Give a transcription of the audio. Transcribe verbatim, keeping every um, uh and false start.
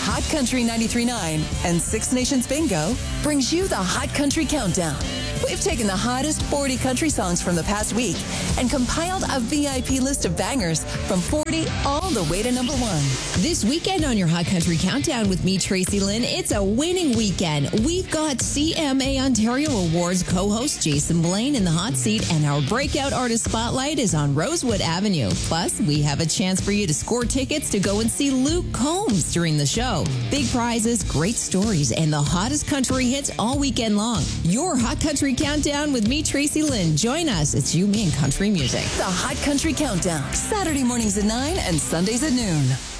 Hot Country ninety-three point nine and Six Nations Bingo brings you the Hot Country Countdown. We've taken the hottest forty country songs from the past week and compiled a V I P list of bangers from forty all the way to number one. This weekend on your Hot Country Countdown with me, Tracy Lynn, it's a winning weekend. We've got C M A Ontario Awards co-host Jason Blaine in the hot seat, and our breakout artist spotlight is on Rosewood Avenue. Plus, we have a chance for you to score tickets to go and see Luke Combs during the show. Big prizes, great stories, and the hottest country hits all weekend long. Your Hot Country Countdown with me, Tracy Lynn. Join us. It's you, me, and country music. The Hot Country Countdown, Saturday mornings at nine and Sundays at noon.